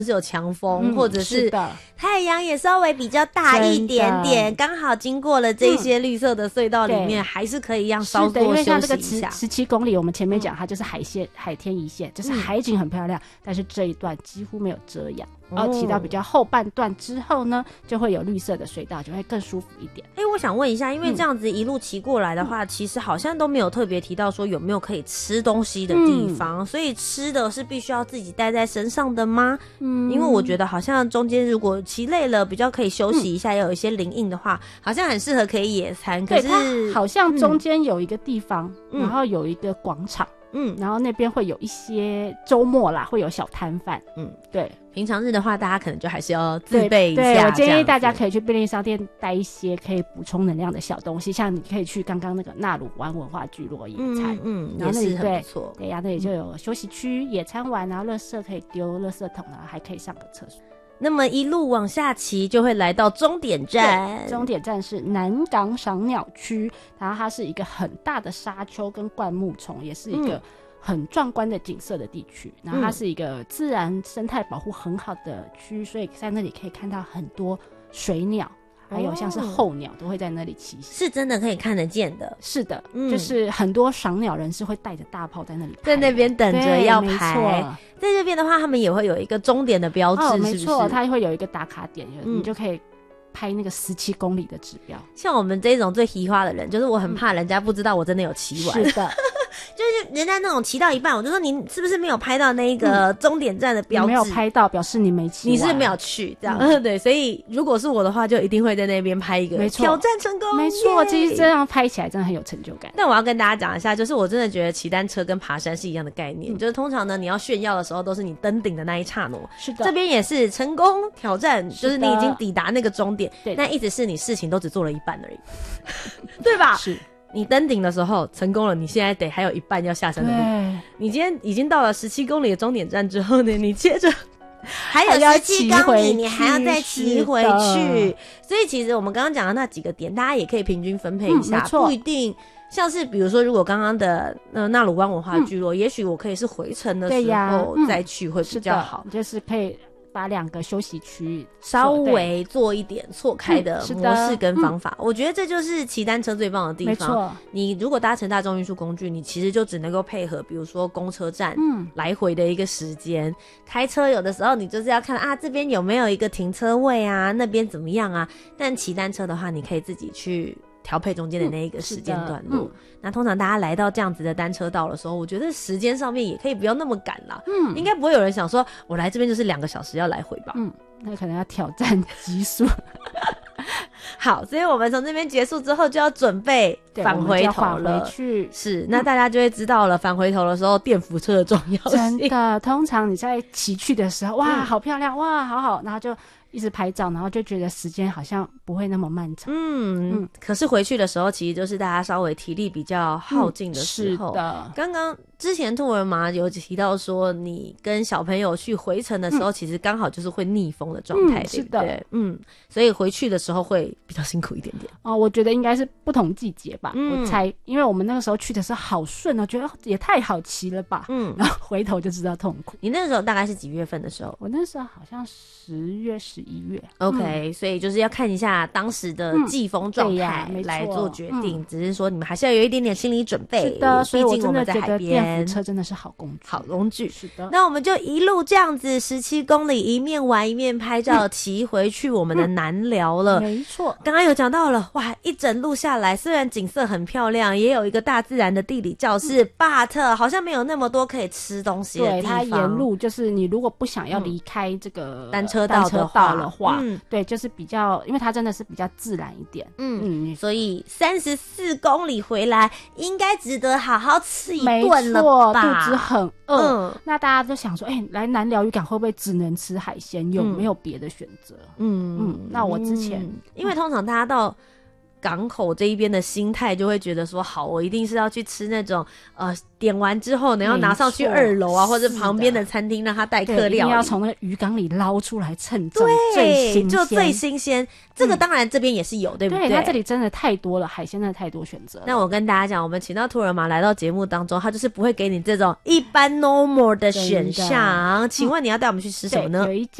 是有强风，或者是太阳也稍微比较大一点点，刚好经过了这些绿色的隧道里面，还是可以让稍作休息一下。 因为像这个17公里，我们前面讲它就是海天一线，就是海景很漂亮，但是这一段几乎没有遮阳。然后骑到比较后半段之后呢，就会有绿色的隧道，就会更舒服一点。 我想问一下，因为这样子一路骑过来的话，其实好像都没有特别提到说有没有可以吃东西的地方，所以吃的是必须要自己带在身上的吗？因为我觉得好像中间如果骑累了，比较可以休息一下，要有一些林荫的话，好像很适合可以野餐。可是它好像中间有一个地方，然后有一个广场。然后那边会有一些周末啦，会有小摊贩。对， 平常日的话，大家可能就还是要自备一下。 对，我建议大家可以去便利商店带一些可以补充能量的小东西，像你可以去刚刚那个纳鲁湾文化聚落野餐， 然后那里也是很不错。 对呀，那里就有休息区、野餐完，然后垃圾可以丢垃圾桶，然后还可以上个厕所。 那么一路往下骑，就会来到终点站。 终点站是南港赏鸟区，然后它是一个很大的沙丘跟灌木丛，也是一个很壮观的景色的地区。然后它是一个自然生态保护很好的区，所以在那里可以看到很多水鸟。还有像是候鸟都会在那里栖息， 是真的可以看得见的。 是的，就是很多赏鸟人是会带着大炮在那里拍， 在那边等着要拍。 没错， 在这边的话，他们也会有一个终点的标志，是不是？ 没错，它会有一个打卡点，你就可以拍那个17公里的指标。 像我们这种最嘻哈的人，就是我很怕人家不知道我真的有骑完。 是的。 就是人家那种骑到一半，我就说你是不是没有拍到那个终点站的标志？ 你没有拍到，表示你没骑完， 你是没有去这样。对，所以如果是我的话，就一定会在那边拍一个挑战成功。 没错，其实这样拍起来真的很有成就感。 但我要跟大家讲一下，就是我真的觉得骑单车跟爬山是一样的概念，就是通常呢，你要炫耀的时候都是你登顶的那一刹那。 是的， 这边也是成功挑战，就是你已经抵达那个终点，但一直是你事情都只做了一半而已，对吧？ 是。 你登顶的时候成功了，你现在还有一半要下山的路。你今天已经到了17公里的终点站之后呢，你接着还有17公里，你还要再骑回去。所以其实我们刚刚讲的那几个点，大家也可以平均分配一下，不一定。像是比如说，如果刚刚的纳鲁湾文化聚落，也许我可以是回程的时候再去会比较好， 就是可以把2个休息区稍微做一点错开的模式跟方法。我觉得这就是骑单车最棒的地方。没错，你如果搭乘大众运输工具，你其实就只能够配合比如说公车站来回的一个时间。开车有的时候你就是要看这边有没有一个停车位啊，那边怎么样啊。但骑单车的话，你可以自己去调配中间的那一个时间段落。那通常大家来到这样子的单车道的时候，我觉得时间上面也可以不要那么赶啦。应该不会有人想说我来这边就是2个小时要来回吧。 那可能要挑战极速。 好，所以我们从这边结束之后就要准备返回头了。是，那大家就会知道了返回头的时候电扶车的重要性。 真的，通常你在骑去的时候，哇，好漂亮，哇，好好，然后就一直拍照，然后就觉得时间好像不会那么漫长。 可是回去的时候，其实就是大家稍微体力比较耗尽的时候。 是的， 刚刚之前兔儿妈有提到说，你跟小朋友去回程的时候，其实刚好就是会逆风的状态，对不对？所以回去的时候会比较辛苦一点点。 我觉得应该是不同季节吧，我猜，因为我们那个时候去的时候好顺哦，觉得也太好骑了吧，然后回头就知道痛苦。 你那个时候大概是几月份的时候？ 我那时候好像10月、11月。 OK，所以就是要看一下当时的季风状态来做决定，只是说你们还是要有一点点心理准备。 是的，所以我真的在海边， 电扶车真的是好工具， 好工具。 是的， 那我们就一路这样子17公里，一面玩一面拍照，骑回去我们的南寮了。 没错， 刚刚有讲到了，哇，一整路下来，虽然景色很漂亮，也有一个大自然的地理教室，but 好像没有那么多可以吃东西的地方。 对，它沿路就是你如果不想要离开这个单车道的话， 对，就是比较，因为它真的是比较自然一点。 所以34公里回来，应该值得好好吃一顿了吧？ 肚子很饿。那大家都想说，来南寮渔港会不会只能吃海鲜？有没有别的选择？那我之前， 因为通常大家到港口这一边的心态就会觉得说，好，我一定是要去吃那种点完之后呢要拿上去2楼啊，或者旁边的餐厅让他代客料理，一定要从那个鱼缸里捞出来称重，对， 就最新鲜。这个当然这边也是有，对不对？ 对，它这里真的太多了，海鲜真的太多选择了。 那我跟大家讲，我们请到兔儿妈来到节目当中，他就是不会给你这种一般 normal 的选项。请问你要带我们去吃什么呢？ 有一